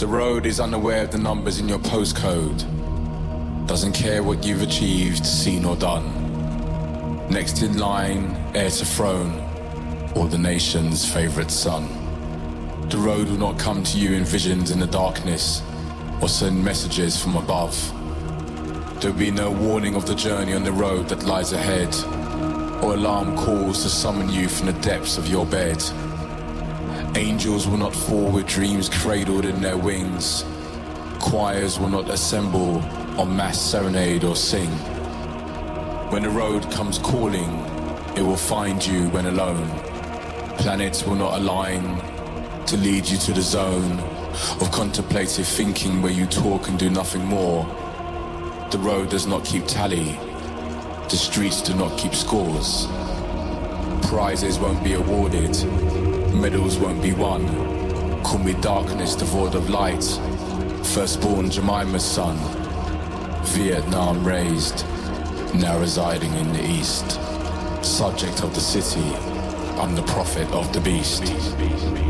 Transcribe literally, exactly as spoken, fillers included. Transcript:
The road is unaware of the numbers in your postcode. Doesn't care what you've achieved, seen or done. Next in line, heir to throne, or the nation's favourite son. The road will not come to you in visions in the darkness, or send messages from above. There'll be no warning of the journey on the road that lies ahead, or alarm calls to summon you from the depths of your bed. Angels will not fall with dreams cradled in their wings. Choirs will not assemble on mass serenade or sing. When the road comes calling, it will find you when alone. Planets will not align to lead you to the zone of contemplative thinking where you talk and do nothing more. The road does not keep tally. The streets do not keep scores. Prizes won't be awarded. Medals won't be won. Call me darkness devoid of light. Firstborn Jemima's son. Vietnam raised, now residing in the east. Subject of the city, I'm the prophet of the beast.